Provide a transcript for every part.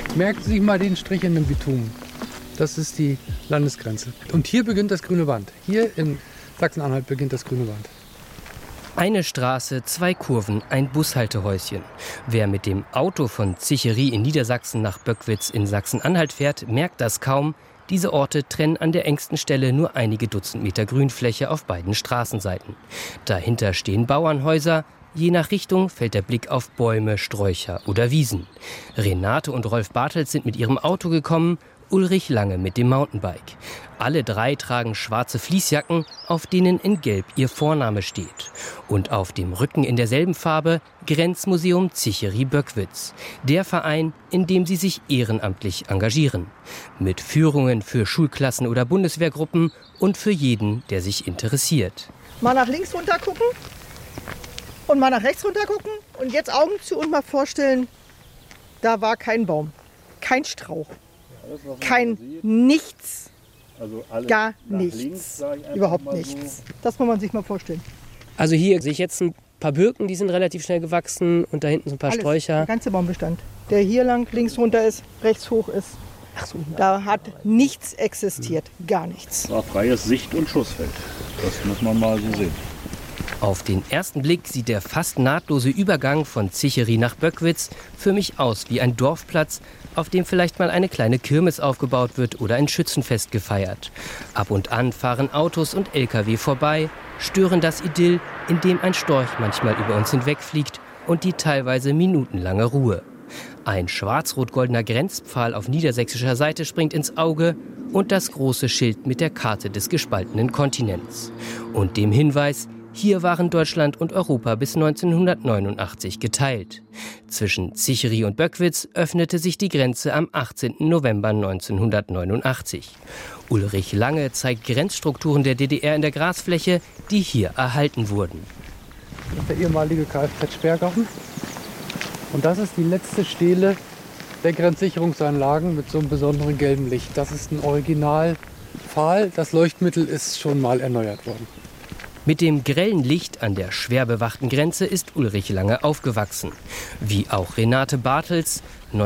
Merken Sie sich mal den Strich in dem Bitumen. Das ist die Landesgrenze. Und hier beginnt das grüne Band. Hier in Sachsen-Anhalt beginnt das grüne Band. Eine Straße, 2 Kurven, ein Bushaltehäuschen. Wer mit dem Auto von Zichery in Niedersachsen nach Böckwitz in Sachsen-Anhalt fährt, merkt das kaum. Diese Orte trennen an der engsten Stelle nur einige Dutzend Meter Grünfläche auf beiden Straßenseiten. Dahinter stehen Bauernhäuser. Je nach Richtung fällt der Blick auf Bäume, Sträucher oder Wiesen. Renate und Rolf Bartels sind mit ihrem Auto gekommen, Ulrich Lange mit dem Mountainbike. Alle 3 tragen schwarze Fließjacken, auf denen in Gelb ihr Vorname steht. Und auf dem Rücken in derselben Farbe Grenzmuseum Zichery-Böckwitz. Der Verein, in dem sie sich ehrenamtlich engagieren. Mit Führungen für Schulklassen oder Bundeswehrgruppen und für jeden, der sich interessiert. Mal nach links runter gucken und mal nach rechts runter gucken. Und jetzt Augen zu und mal vorstellen, da war kein Baum, kein Strauch. Kein nichts, also alles gar nichts, überhaupt nichts. Das muss man sich mal vorstellen. Also hier sehe ich jetzt ein paar Birken, die sind relativ schnell gewachsen und da hinten so ein paar Alles, Sträucher. Der ganze Baumbestand, der hier lang links runter ist, rechts hoch ist. Ach so, da hat nichts existiert, gar nichts. Das war freies Sicht- und Schussfeld. Das muss man mal so sehen. Auf den ersten Blick sieht der fast nahtlose Übergang von Zichery nach Böckwitz für mich aus wie ein Dorfplatz, auf dem vielleicht mal eine kleine Kirmes aufgebaut wird oder ein Schützenfest gefeiert. Ab und an fahren Autos und Lkw vorbei, stören das Idyll, in dem ein Storch manchmal über uns hinwegfliegt und die teilweise minutenlange Ruhe. Ein schwarz-rot-goldener Grenzpfahl auf niedersächsischer Seite springt ins Auge und das große Schild mit der Karte des gespaltenen Kontinents. Und dem Hinweis: Hier waren Deutschland und Europa bis 1989 geteilt. Zwischen Zichery und Böckwitz öffnete sich die Grenze am 18. November 1989. Ulrich Lange zeigt Grenzstrukturen der DDR in der Grasfläche, die hier erhalten wurden. Das ist der ehemalige Kfz Sperrgarten. Und das ist die letzte Stele der Grenzsicherungsanlagen mit so einem besonderen gelben Licht. Das ist ein Originalpfahl. Das Leuchtmittel ist schon mal erneuert worden. Mit dem grellen Licht an der schwer bewachten Grenze ist Ulrich Lange aufgewachsen. Wie auch Renate Bartels,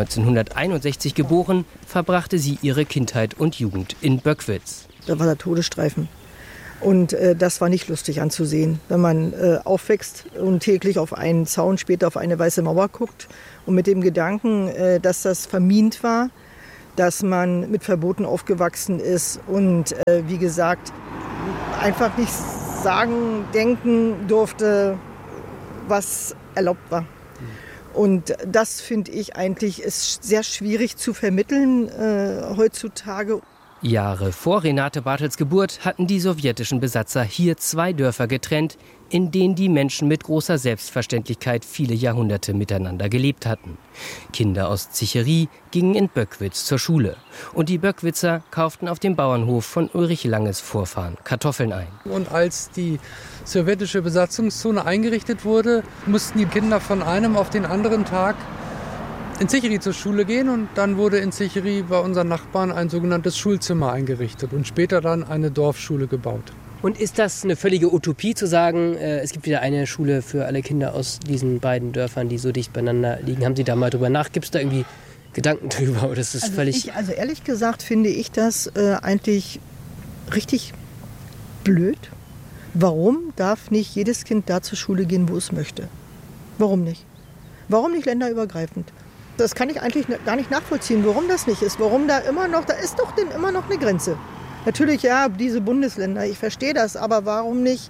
1961 geboren, verbrachte sie ihre Kindheit und Jugend in Böckwitz. Da war der Todesstreifen. Und das war nicht lustig anzusehen, wenn man aufwächst und täglich auf einen Zaun, später auf eine weiße Mauer guckt. Und mit dem Gedanken, dass das vermint war, dass man mit Verboten aufgewachsen ist und wie gesagt, einfach nicht sagen, denken durfte, was erlaubt war. Und das finde ich eigentlich ist sehr schwierig zu vermitteln heutzutage. Jahre vor Renate Bartels Geburt hatten die sowjetischen Besatzer hier 2 Dörfer getrennt, in denen die Menschen mit großer Selbstverständlichkeit viele Jahrhunderte miteinander gelebt hatten. Kinder aus Zichery gingen in Böckwitz zur Schule. Und die Böckwitzer kauften auf dem Bauernhof von Ulrich Langes Vorfahren Kartoffeln ein. Und als die sowjetische Besatzungszone eingerichtet wurde, mussten die Kinder von einem auf den anderen Tag in Zichery zur Schule gehen. Und dann wurde in Zichery bei unseren Nachbarn ein sogenanntes Schulzimmer eingerichtet und später dann eine Dorfschule gebaut. Und ist das eine völlige Utopie zu sagen, es gibt wieder eine Schule für alle Kinder aus diesen beiden Dörfern, die so dicht beieinander liegen? Haben Sie da mal drüber nach? Gibt es da irgendwie Gedanken drüber? Oder ist das also ehrlich gesagt finde ich das eigentlich richtig blöd. Warum darf nicht jedes Kind da zur Schule gehen, wo es möchte? Warum nicht? Warum nicht länderübergreifend? Das kann ich eigentlich gar nicht nachvollziehen, warum das nicht ist. Warum da ist doch denn immer noch eine Grenze. Natürlich, ja, diese Bundesländer, ich verstehe das, aber warum nicht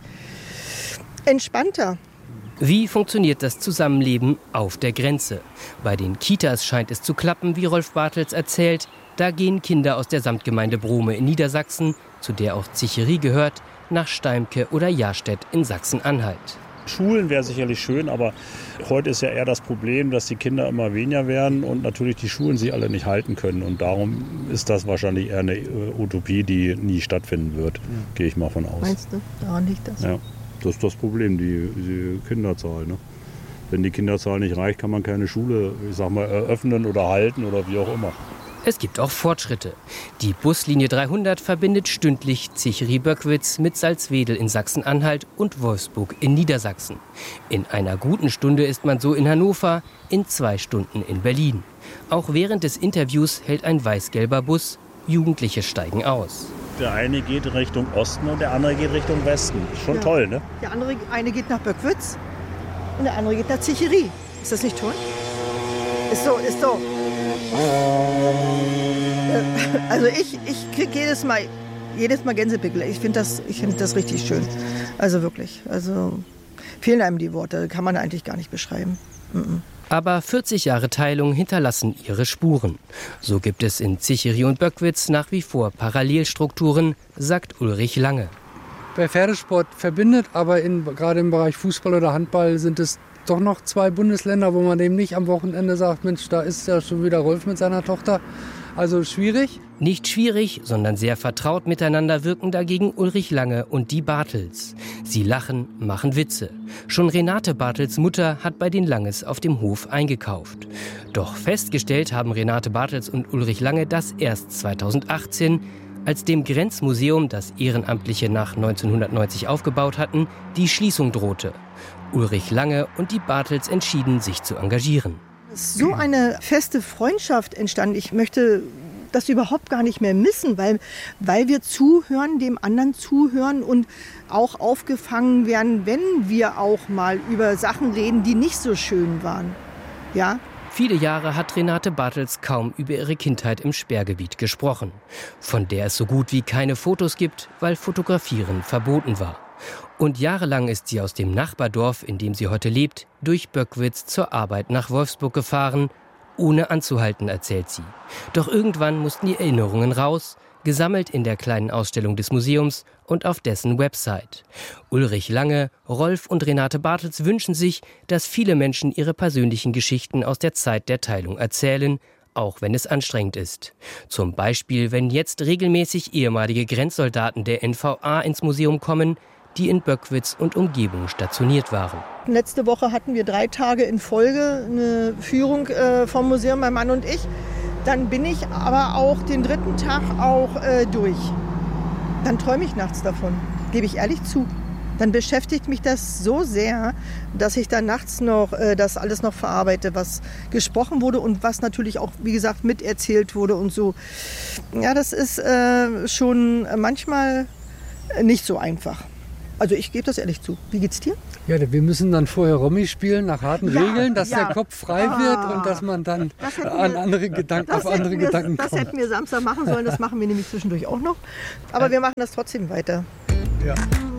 entspannter? Wie funktioniert das Zusammenleben auf der Grenze? Bei den Kitas scheint es zu klappen, wie Rolf Bartels erzählt. Da gehen Kinder aus der Samtgemeinde Brome in Niedersachsen, zu der auch Zichery gehört, nach Steimke oder Jahrstedt in Sachsen-Anhalt. Schulen wäre sicherlich schön, aber heute ist ja eher das Problem, dass die Kinder immer weniger werden und natürlich die Schulen sich alle nicht halten können. Und darum ist das wahrscheinlich eher eine Utopie, die nie stattfinden wird, gehe ich mal von aus. Meinst du? Daran liegt das? Ja, das ist das Problem, die Kinderzahl. Ne? Wenn die Kinderzahl nicht reicht, kann man keine Schule, ich sag mal, eröffnen oder halten oder wie auch immer. Es gibt auch Fortschritte. Die Buslinie 300 verbindet stündlich Zicheri-Böckwitz mit Salzwedel in Sachsen-Anhalt und Wolfsburg in Niedersachsen. In einer guten Stunde ist man so in Hannover, in 2 Stunden in Berlin. Auch während des Interviews hält ein weiß-gelber Bus. Jugendliche steigen aus. Der eine geht Richtung Osten und der andere geht Richtung Westen. Schon toll, ne? Der eine geht nach Böckwitz und der andere geht nach Zicheri. Ist das nicht toll? Ist so. Also ich kriege jedes Mal Gänsepickel. Ich finde das richtig schön. Also wirklich. Also fehlen einem die Worte. Kann man eigentlich gar nicht beschreiben. Aber 40 Jahre Teilung hinterlassen ihre Spuren. So gibt es in Zicheri und Böckwitz nach wie vor Parallelstrukturen, sagt Ulrich Lange. Wer Pferdesport verbindet, aber gerade im Bereich Fußball oder Handball sind es doch noch 2 Bundesländer, wo man eben nicht am Wochenende sagt, Mensch, da ist ja schon wieder Rolf mit seiner Tochter. Also schwierig. Nicht schwierig, sondern sehr vertraut miteinander wirken dagegen Ulrich Lange und die Bartels. Sie lachen, machen Witze. Schon Renate Bartels Mutter hat bei den Langes auf dem Hof eingekauft. Doch festgestellt haben Renate Bartels und Ulrich Lange das erst 2018, als dem Grenzmuseum, das Ehrenamtliche nach 1990 aufgebaut hatten, die Schließung drohte. Ulrich Lange und die Bartels entschieden, sich zu engagieren. So eine feste Freundschaft entstanden. Ich möchte das überhaupt gar nicht mehr missen, weil wir zuhören, dem anderen zuhören und auch aufgefangen werden, wenn wir auch mal über Sachen reden, die nicht so schön waren. Ja? Viele Jahre hat Renate Bartels kaum über ihre Kindheit im Sperrgebiet gesprochen, von der es so gut wie keine Fotos gibt, weil Fotografieren verboten war. Und jahrelang ist sie aus dem Nachbardorf, in dem sie heute lebt, durch Böckwitz zur Arbeit nach Wolfsburg gefahren, ohne anzuhalten, erzählt sie. Doch irgendwann mussten die Erinnerungen raus, gesammelt in der kleinen Ausstellung des Museums und auf dessen Website. Ulrich Lange, Rolf und Renate Bartels wünschen sich, dass viele Menschen ihre persönlichen Geschichten aus der Zeit der Teilung erzählen, auch wenn es anstrengend ist. Zum Beispiel, wenn jetzt regelmäßig ehemalige Grenzsoldaten der NVA ins Museum kommen, die in Böckwitz und Umgebung stationiert waren. Letzte Woche hatten wir 3 Tage in Folge eine Führung vom Museum, mein Mann und ich. Dann bin ich aber auch den 3. Tag auch durch. Dann träume ich nachts davon, gebe ich ehrlich zu. Dann beschäftigt mich das so sehr, dass ich dann nachts noch das alles noch verarbeite, was gesprochen wurde und was natürlich auch, wie gesagt, miterzählt wurde und so. Ja, das ist schon manchmal nicht so einfach. Also ich gebe das ehrlich zu. Wie geht's dir? Ja, wir müssen dann vorher Rommi spielen nach harten Regeln, dass der Kopf frei wird und dass man dann auf andere Gedanken kommt. Das hätten wir Samstag machen sollen, das machen wir nämlich zwischendurch auch noch. Aber wir machen das trotzdem weiter. Ja.